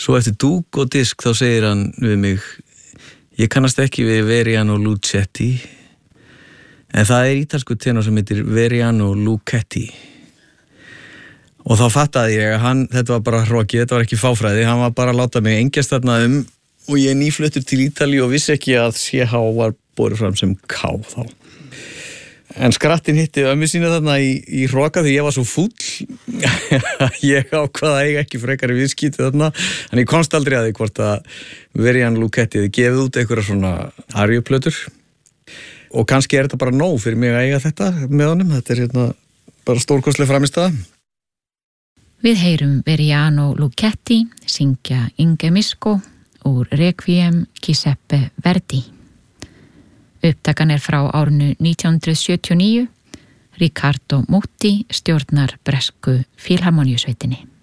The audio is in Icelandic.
Svo eftir dúk og disk þá segir hann við mig: ég kannast ekki við Veriano Lucetti, en það ítalsku tenor sem heitir Veriano Luchetti. Og þá fattaði ég að þetta var bara hroki, þetta var ekki fáfræði, hann var bara að láta mig engjast þarna og ég nýfluttur til Ítalíu og vissi ekki að CH var borið fram sem K þá. En skrattin hitti ömmu sína þarna í hroka því ég var svo fúll ég ákvað að eiga ekki frekari viðskíti þarna, en ég komst aldrei að því hvort að Veriano Luchetti hefði gefið út einhverja svona ariuplötur og kannski þetta bara nóg fyrir mig að eiga þetta með honum. Þetta hérna bara stórkostleg frammistaða. Við heyrum Veriano Luchetti syngja Inge Misco úr Requiem Giuseppe Verdi. Upptakan frá árinu 1979. Riccardo Muti stjórnar bresku Filharmoniusveitinni.